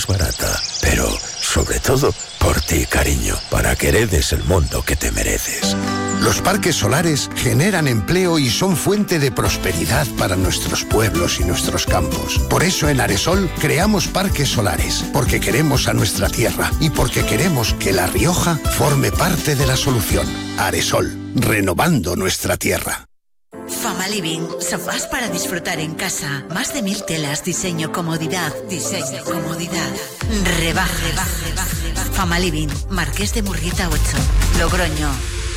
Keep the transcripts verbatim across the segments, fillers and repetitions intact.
barata. Pero, sobre todo, por ti, cariño, para que heredes el mundo que te mereces. Los parques solares generan empleo y son fuente de prosperidad para nuestros pueblos y nuestros campos. Por eso en Aresol creamos parques solares, porque queremos a nuestra tierra y porque queremos que La Rioja forme parte de la solución. Aresol, renovando nuestra tierra. Fama Living, sofás para disfrutar en casa. Más de mil telas, diseño, comodidad. Diseño, comodidad. Rebaja, rebaja, rebaja. Fama Living, Marqués de Murrieta ocho, Logroño.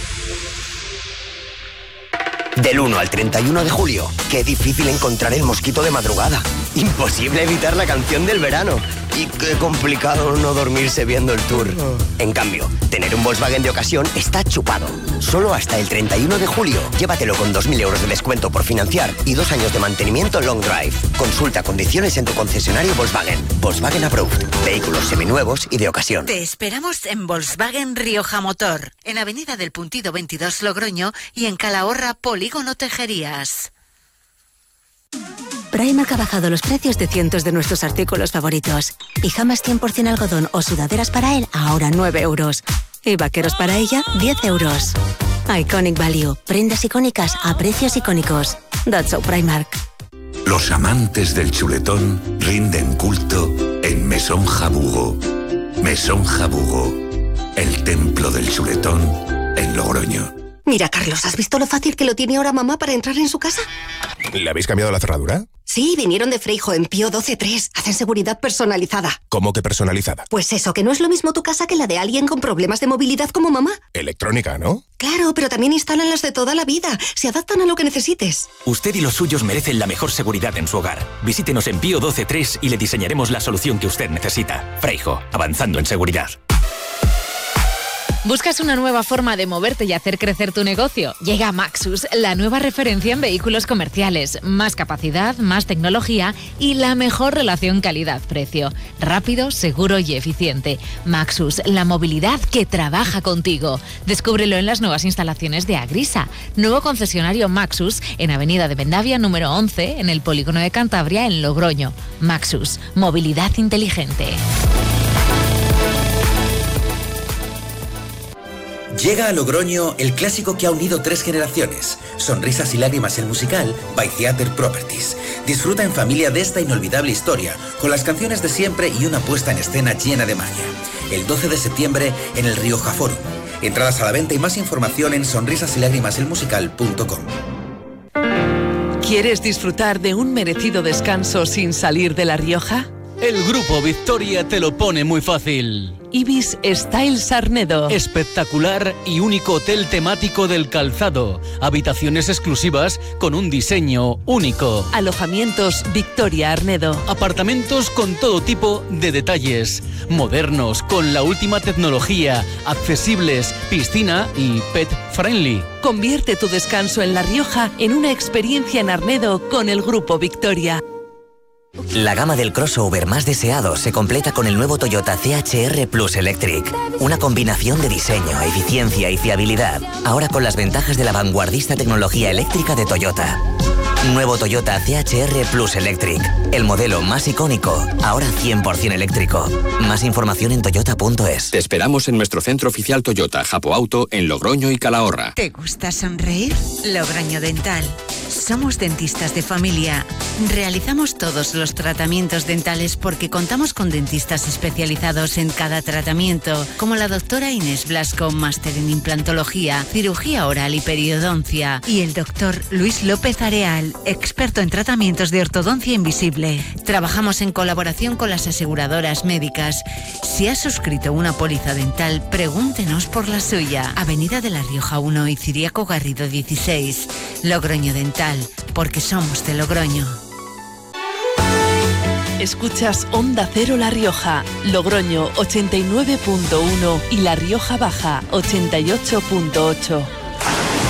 Del uno al treinta y uno de julio, qué difícil encontrar el mosquito de madrugada. Imposible evitar la canción del verano. Y qué complicado no dormirse viendo el tour. En cambio, tener un Volkswagen de ocasión está chupado. Solo hasta el treinta y uno de julio. Llévatelo con dos mil euros de descuento por financiar y dos años de mantenimiento long drive. Consulta condiciones en tu concesionario Volkswagen. Volkswagen Approved. Vehículos seminuevos y de ocasión. Te esperamos en Volkswagen Rioja Motor, en Avenida del Puntido veintidós Logroño y en Calahorra Polígono Tejerías. Primark ha bajado los precios de cientos de nuestros artículos favoritos. Pijamas cien por ciento algodón o sudaderas para él, ahora nueve euros. Y vaqueros para ella, diez euros. Iconic Value. Prendas icónicas a precios icónicos. That's so Primark. Los amantes del chuletón rinden culto en Mesón Jabugo. Mesón Jabugo, el templo del chuletón en Logroño. Mira, Carlos, ¿has visto lo fácil que lo tiene ahora mamá para entrar en su casa? ¿Le habéis cambiado la cerradura? Sí, vinieron de Freijo en Pío doce tres. Hacen seguridad personalizada. ¿Cómo que personalizada? Pues eso, que no es lo mismo tu casa que la de alguien con problemas de movilidad como mamá. Electrónica, ¿no? Claro, pero también instalan las de toda la vida. Se adaptan a lo que necesites. Usted y los suyos merecen la mejor seguridad en su hogar. Visítenos en Pío doce tres y le diseñaremos la solución que usted necesita. Freijo, avanzando en seguridad. ¿Buscas una nueva forma de moverte y hacer crecer tu negocio? Llega Maxus, la nueva referencia en vehículos comerciales. Más capacidad, más tecnología y la mejor relación calidad-precio. Rápido, seguro y eficiente. Maxus, la movilidad que trabaja contigo. Descúbrelo en las nuevas instalaciones de Agrisa. Nuevo concesionario Maxus en Avenida de Vendavia número once, en el Polígono de Cantabria, en Logroño. Maxus, movilidad inteligente. Llega a Logroño el clásico que ha unido tres generaciones. Sonrisas y lágrimas el musical by Theater Properties. Disfruta en familia de esta inolvidable historia, con las canciones de siempre y una puesta en escena llena de magia. El doce de septiembre en el Rioja Forum. Entradas a la venta y más información en sonrisas y lágrimas el musical punto com. ¿Quieres disfrutar de un merecido descanso sin salir de La Rioja? El Grupo Victoria te lo pone muy fácil. Ibis Style Sarnedo. Espectacular y único hotel temático del calzado. Habitaciones exclusivas con un diseño único. Alojamientos Victoria Arnedo. Apartamentos con todo tipo de detalles. Modernos, con la última tecnología. Accesibles, piscina y pet friendly. Convierte tu descanso en La Rioja en una experiencia en Arnedo con el Grupo Victoria. La gama del crossover más deseado se completa con el nuevo Toyota C H R Plus Electric. Una combinación de diseño, eficiencia y fiabilidad. Ahora con las ventajas de la vanguardista tecnología eléctrica de Toyota. Nuevo Toyota C H R Plus Electric. El modelo más icónico, ahora cien por ciento eléctrico. Más información en toyota punto es. Te esperamos en nuestro centro oficial Toyota, Japo Auto, en Logroño y Calahorra. ¿Te gusta sonreír? Logroño Dental. Somos dentistas de familia. Realizamos todos los tratamientos dentales porque contamos con dentistas especializados en cada tratamiento, como la doctora Inés Blasco, máster en implantología, cirugía oral y periodoncia, y el doctor Luis López Areal, experto en tratamientos de ortodoncia invisible. Trabajamos en colaboración con las aseguradoras médicas. Si has suscrito una póliza dental, pregúntenos por la suya. Avenida de La Rioja uno y Ciriaco Garrido dieciséis. Logroño Dental, porque somos de Logroño. Escuchas Onda Cero La Rioja, Logroño ochenta y nueve punto uno y La Rioja Baja ochenta y ocho punto ocho.